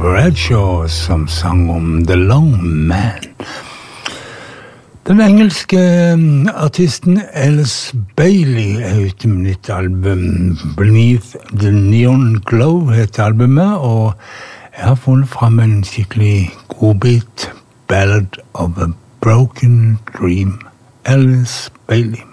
Bradshaw som sang om The Long Man. Den engelske artisten Alice Bailey ute med nytt album. Beneath the Neon Glow heter albumet, og jeg har funnet frem en skikkelig godbit. Ballad of a Broken Dream. Alice Bailey.